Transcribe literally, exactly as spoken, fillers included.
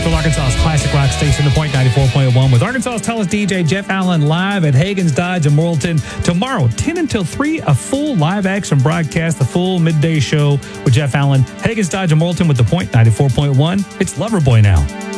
Central Arkansas's classic rock station, The Point ninety-four point one, with Arkansas's tallest D J, Jeff Allen, live at Hagen's Dodge in Morrilton. Tomorrow, ten until three, a full live action broadcast, the full midday show with Jeff Allen. Hagen's Dodge in Morrilton with The Point ninety-four point one. It's Loverboy now.